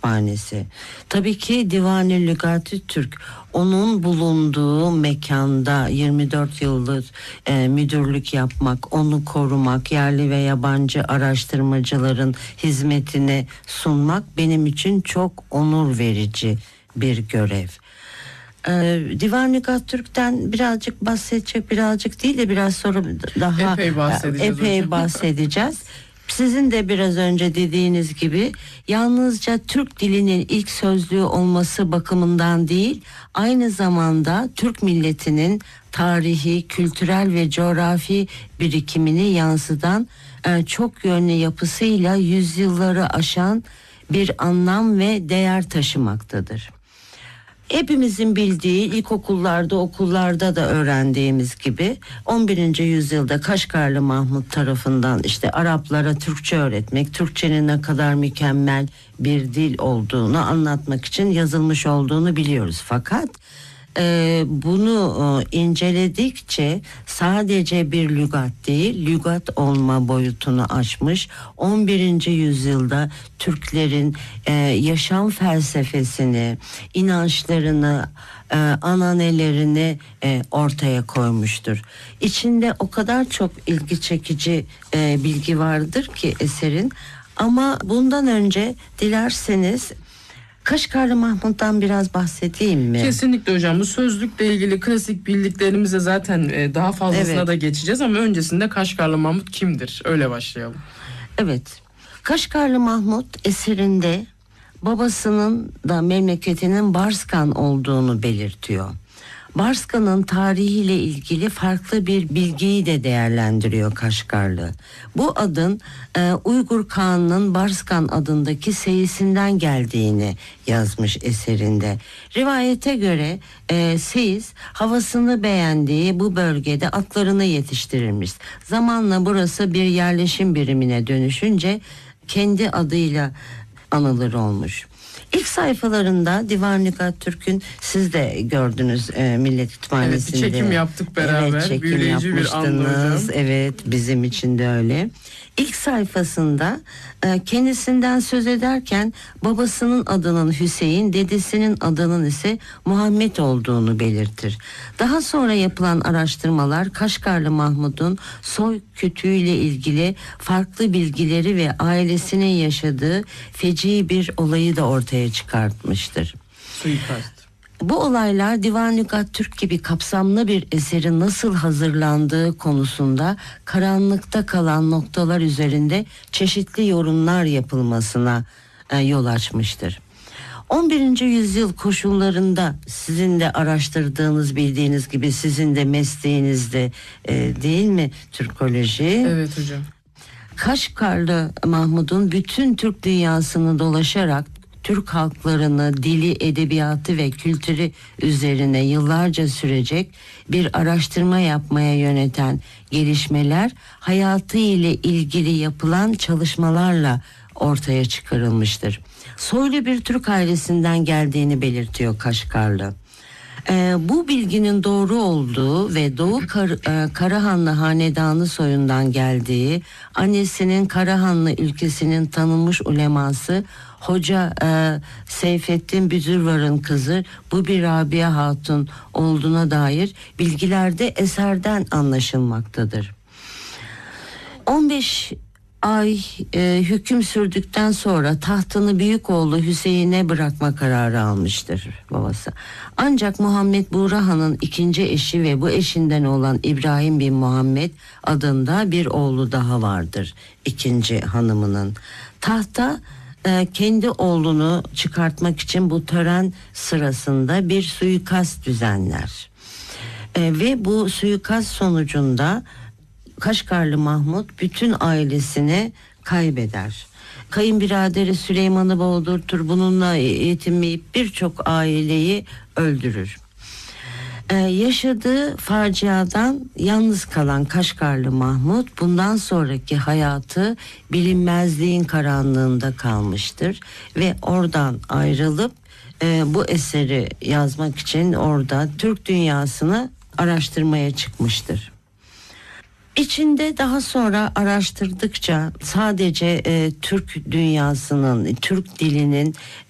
Kütüphanesi. Tabii ki Divan-ı Lügat-ı Türk, onun bulunduğu mekanda 24 yıldır müdürlük yapmak, onu korumak, yerli ve yabancı araştırmacıların hizmetine sunmak benim için çok onur verici bir görev. Divan-ı Lügat Türk'ten birazcık bahsedecek, birazcık değil de biraz sonra daha epey bahsedeceğiz. Sizin de biraz önce dediğiniz gibi yalnızca Türk dilinin ilk sözlüğü olması bakımından değil, aynı zamanda Türk milletinin tarihi, kültürel ve coğrafi birikimini yansıtan çok yönlü yapısıyla yüzyılları aşan bir anlam ve değer taşımaktadır. Hepimizin bildiği, ilkokullarda, okullarda da öğrendiğimiz gibi 11. yüzyılda Kaşgarlı Mahmut tarafından işte Araplara Türkçe öğretmek, Türkçenin ne kadar mükemmel bir dil olduğunu anlatmak için yazılmış olduğunu biliyoruz. Fakat bunu inceledikçe sadece bir lügat değil, lügat olma boyutunu aşmış. 11. yüzyılda Türklerin yaşam felsefesini, inançlarını, ananelerini ortaya koymuştur. İçinde o kadar çok ilgi çekici bilgi vardır ki eserin. Ama bundan önce dilerseniz Kaşgarlı Mahmut'tan biraz bahsedeyim mi? Kesinlikle hocam. Bu sözlükle ilgili klasik bildiklerimize zaten daha fazlasına da geçeceğiz ama öncesinde Kaşgarlı Mahmut kimdir? Öyle başlayalım. Evet. Kaşgarlı Mahmut eserinde babasının da memleketinin Barskan olduğunu belirtiyor. Barskan'ın tarihiyle ilgili farklı bir bilgiyi de değerlendiriyor Kaşgarlı. Bu adın Uygur Kağan'ın Barskan adındaki seyisinden geldiğini yazmış eserinde. Rivayete göre seyis havasını beğendiği bu bölgede atlarını yetiştirilmiş. Zamanla burası bir yerleşim birimine dönüşünce kendi adıyla anılır olmuş. İlk sayfalarında Divan-ı Lügat Türk'ün, siz de gördünüz Millet Kütüphanesi'nde. Evet, bir çekim yaptık beraber. Evet, çekim büyüleyici bir andı hocam. Evet, bizim için de öyle. İlk sayfasında kendisinden söz ederken babasının adının Hüseyin, dedesinin adının ise Muhammed olduğunu belirtir. Daha sonra yapılan araştırmalar Kaşgarlı Mahmud'un soy kütüğüyle ilgili farklı bilgileri ve ailesinin yaşadığı feci bir olayı da ortaya çıkartmıştır. Suikast. Bu olaylar Divan-ı Lügat Türk gibi kapsamlı bir eserin nasıl hazırlandığı konusunda karanlıkta kalan noktalar üzerinde çeşitli yorumlar yapılmasına yol açmıştır. 11. yüzyıl koşullarında sizin de araştırdığınız, bildiğiniz gibi sizin de mesleğinizde değil mi Türkoloji? Evet hocam. Kaşgarlı Mahmud'un bütün Türk dünyasını dolaşarak Türk halklarını, dili, edebiyatı ve kültürü üzerine yıllarca sürecek bir araştırma yapmaya yöneten gelişmeler hayatı ile ilgili yapılan çalışmalarla ortaya çıkarılmıştır. Soylu bir Türk ailesinden geldiğini belirtiyor Kaşgarlı. Bu bilginin doğru olduğu ve Doğu Karahanlı hanedanı soyundan geldiği, annesinin Karahanlı ülkesinin tanınmış uleması Hoca Seyfettin Büdürvar'ın kızı Bubi Rabia Hatun olduğuna dair bilgilerde eserden anlaşılmaktadır. 15 ay hüküm sürdükten sonra tahtını büyük oğlu Hüseyin'e bırakma kararı almıştır babası. Ancak Muhammed Buğra Han'ın ikinci eşi ve bu eşinden olan İbrahim bin Muhammed adında bir oğlu daha vardır, ikinci hanımının. Tahta kendi oğlunu çıkartmak için bu tören sırasında bir suikast düzenler. Ve bu suikast sonucunda Kaşgarlı Mahmud bütün ailesini kaybeder. Kayınbiraderi Süleyman'ı boğdurtur, bununla yetinmeyip birçok aileyi öldürür. Yaşadığı faciadan yalnız kalan Kaşgarlı Mahmud bundan sonraki hayatı bilinmezliğin karanlığında kalmıştır ve oradan ayrılıp bu eseri yazmak için orada Türk dünyasını araştırmaya çıkmıştır. İçinde daha sonra araştırdıkça sadece Türk dünyasının, Türk dilinin